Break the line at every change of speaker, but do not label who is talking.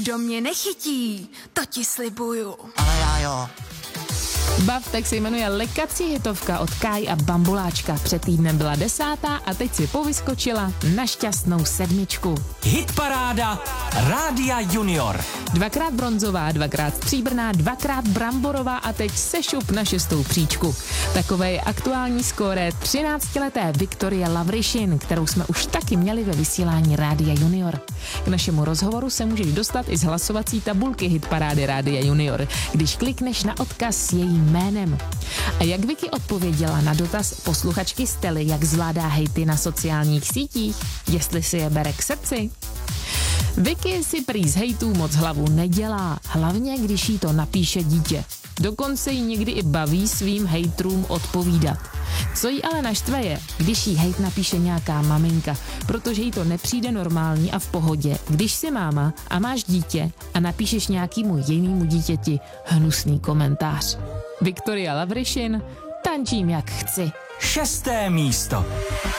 nikdo mě nechytí, to ti slibuju.
Ale já jo.
Bav tak se jmenuje lekací hitovka od Kai a Bambuláčka. Před týdnem byla 10. a teď si povyskočila na šťastnou 7.
Hitparáda Rádia Junior.
2x bronzová, 2x stříbrná, 2x bramborová a teď sešup na 6. příčku. Takové je aktuální skóre 13leté Viktorie Lavrišin, kterou jsme už taky měli ve vysílání Rádia Junior. K našemu rozhovoru se můžeš dostat i z hlasovací tabulky Hitparády Rádia Junior, když klikneš na odkaz s jejím jménem. A jak Vicky odpověděla na dotaz posluchačky Stely, jak zvládá hejty na sociálních sítích, jestli si je bere k srdci? Vicky si prý z hejtů moc hlavu nedělá, hlavně když jí to napíše dítě. Dokonce jí někdy i baví svým hejtrům odpovídat. Co jí ale naštve je, když jí hejt napíše nějaká maminka, protože jí to nepřijde normální a v pohodě, když jsi máma a máš dítě a napíšeš nějakému jinému dítěti hnusný komentář. Viktoria Lavrišin, tančím jak chci.
6. místo.